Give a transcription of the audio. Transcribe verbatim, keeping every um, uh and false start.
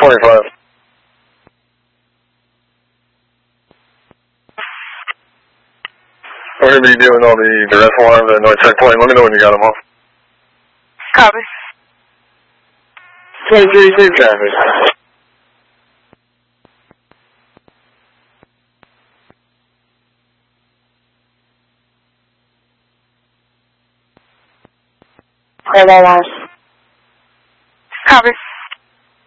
twenty-five. We're going to be doing all the duress alarms at North Checkpoint. Let me know when you got them off. Copy. twenty-three, safe traffic. Hold on, Lars. Copy.